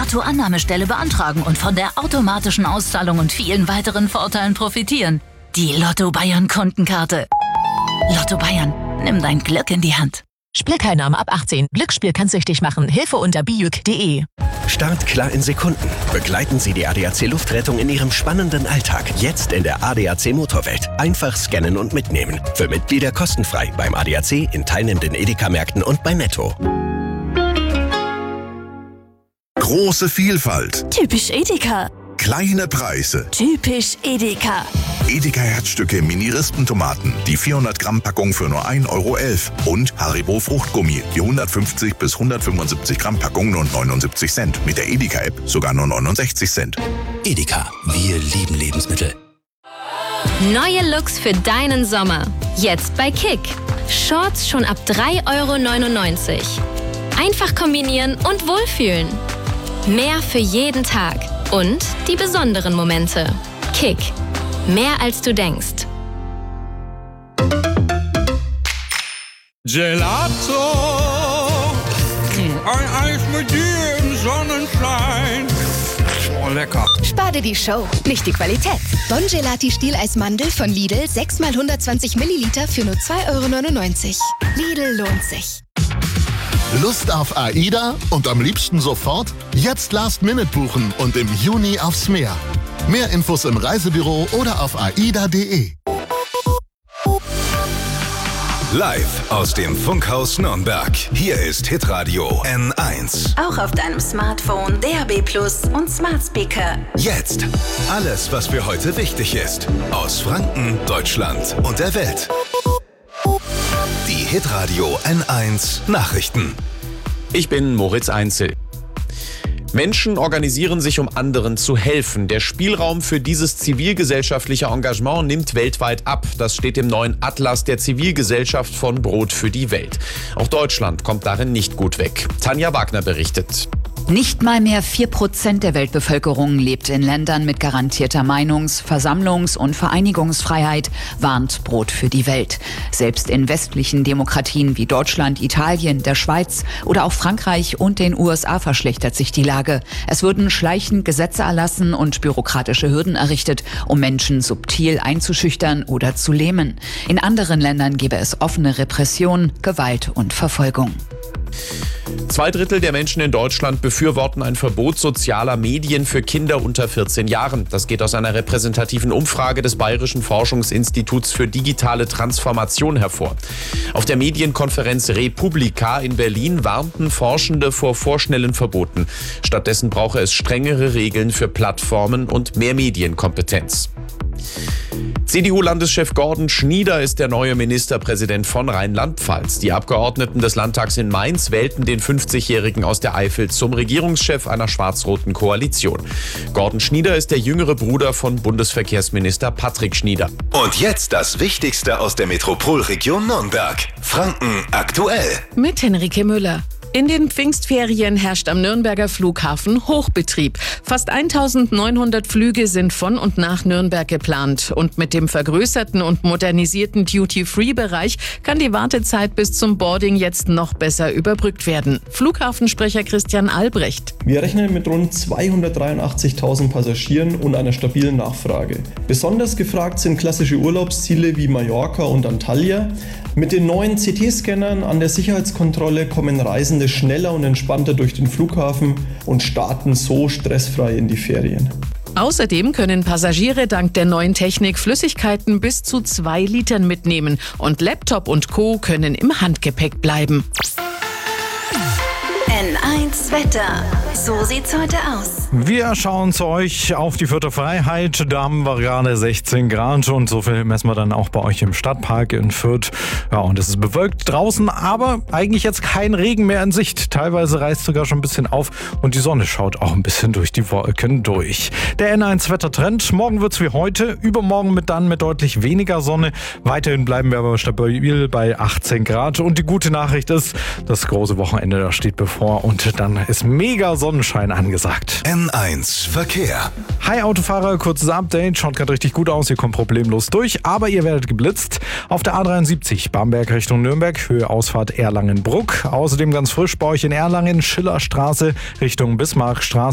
Lottoannahmestelle beantragen und von der automatischen Auszahlung und vielen weiteren Vorteilen profitieren. Die Lotto Bayern Kundenkarte. Lotto Bayern, nimm dein Glück in die Hand. Spielteilnahme ab 18. Glücksspiel kann süchtig machen. Hilfe unter bijuk.de. Startklar in Sekunden. Begleiten Sie die ADAC Luftrettung in Ihrem spannenden Alltag. Jetzt in der ADAC Motorwelt. Einfach scannen und mitnehmen. Für Mitglieder kostenfrei beim ADAC, in teilnehmenden Edeka-Märkten und bei Netto. Große Vielfalt. Typisch Edeka. Kleine Preise. Typisch Edeka. Edeka Herzstücke Mini-Rispentomaten, die 400 Gramm Packung für nur 1,11 € und Haribo Fruchtgummi, die 150 bis 175 Gramm Packung nur 79 Cent. Mit der Edeka-App sogar nur 69 Cent. Edeka, wir lieben Lebensmittel. Neue Looks für deinen Sommer. Jetzt bei Kick. Shorts schon ab 3,99 €. Einfach kombinieren und wohlfühlen. Mehr für jeden Tag. Und die besonderen Momente. Kick. Mehr als du denkst. Gelato. Ein Eis mit dir im Sonnenschein. Oh, lecker. Spar dir die Show, nicht die Qualität. Bon Gelati Stieleismandel von Lidl 6 x 120 Milliliter für nur 2,99 €. Lidl lohnt sich. Lust auf AIDA und am liebsten sofort? Jetzt Last-Minute buchen und im Juni aufs Meer. Mehr Infos im Reisebüro oder auf aida.de. Live aus dem Funkhaus Nürnberg. Hier ist Hitradio N1. Auch auf deinem Smartphone, DAB+ und Smart Speaker. Jetzt alles, was für heute wichtig ist. Aus Franken, Deutschland und der Welt. Die Hitradio N1 Nachrichten. Ich bin Moritz Einzel. Menschen organisieren sich, um anderen zu helfen. Der Spielraum für dieses zivilgesellschaftliche Engagement nimmt weltweit ab. Das steht im neuen Atlas der Zivilgesellschaft von Brot für die Welt. Auch Deutschland kommt darin nicht gut weg. Tanja Wagner berichtet. Nicht mal mehr 4% der Weltbevölkerung lebt in Ländern mit garantierter Meinungs-, Versammlungs- und Vereinigungsfreiheit, warnt Brot für die Welt. Selbst in westlichen Demokratien wie Deutschland, Italien, der Schweiz oder auch Frankreich und den USA verschlechtert sich die Lage. Es würden schleichend Gesetze erlassen und bürokratische Hürden errichtet, um Menschen subtil einzuschüchtern oder zu lähmen. In anderen Ländern gäbe es offene Repression, Gewalt und Verfolgung. 2/3 der Menschen in Deutschland befürworten ein Verbot sozialer Medien für Kinder unter 14 Jahren. Das geht aus einer repräsentativen Umfrage des Bayerischen Forschungsinstituts für digitale Transformation hervor. Auf der Medienkonferenz Republika in Berlin warnten Forschende vor vorschnellen Verboten. Stattdessen brauche es strengere Regeln für Plattformen und mehr Medienkompetenz. CDU-Landeschef Gordon Schnieder ist der neue Ministerpräsident von Rheinland-Pfalz. Die Abgeordneten des Landtags in Mainz wählten den 50-Jährigen aus der Eifel zum Regierungschef einer schwarz-roten Koalition. Gordon Schnieder ist der jüngere Bruder von Bundesverkehrsminister Patrick Schnieder. Und jetzt das Wichtigste aus der Metropolregion Nürnberg. Franken aktuell. Mit Henrike Müller. In den Pfingstferien herrscht am Nürnberger Flughafen Hochbetrieb. Fast 1900 Flüge sind von und nach Nürnberg geplant. Und mit dem vergrößerten und modernisierten Duty-Free-Bereich kann die Wartezeit bis zum Boarding jetzt noch besser überbrückt werden. Flughafensprecher Christian Albrecht. Wir rechnen mit rund 283.000 Passagieren und einer stabilen Nachfrage. Besonders gefragt sind klassische Urlaubsziele wie Mallorca und Antalya. Mit den neuen CT-Scannern an der Sicherheitskontrolle kommen Reisende schneller und entspannter durch den Flughafen und starten so stressfrei in die Ferien. Außerdem können Passagiere dank der neuen Technik Flüssigkeiten bis zu 2 Litern mitnehmen und Laptop und Co. können im Handgepäck bleiben. N1 Wetter. So sieht's heute aus. Wir schauen zu euch auf die Vierte Freiheit. Da haben wir gerade 16 Grad und so viel messen wir dann auch bei euch im Stadtpark in Fürth. Ja, und es ist bewölkt draußen, aber eigentlich jetzt kein Regen mehr in Sicht. Teilweise reißt sogar schon ein bisschen auf und die Sonne schaut auch ein bisschen durch die Wolken durch. Der N1 Wettertrend. Morgen wird's wie heute, übermorgen mit deutlich weniger Sonne. Weiterhin bleiben wir aber stabil bei 18 Grad. Und die gute Nachricht ist, das große Wochenende, das steht bevor. Und dann ist mega Sonnenschein angesagt. N1 Verkehr. Hi Autofahrer, kurzes Update. Schaut gerade richtig gut aus, ihr kommt problemlos durch. Aber ihr werdet geblitzt. Auf der A73 Bamberg Richtung Nürnberg, Höhe Ausfahrt Erlangen-Bruck. Außerdem ganz frisch bei euch in Erlangen, Schillerstraße Richtung Bismarckstraße.